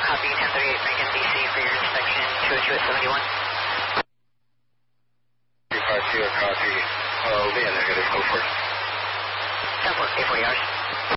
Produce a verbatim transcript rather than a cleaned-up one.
copy, ten thirty-eight Macon, D C for your inspection, two oh two at seventy-one. two five zero, copy. Oh, man, negative, go for it. ten four, eight forty hours.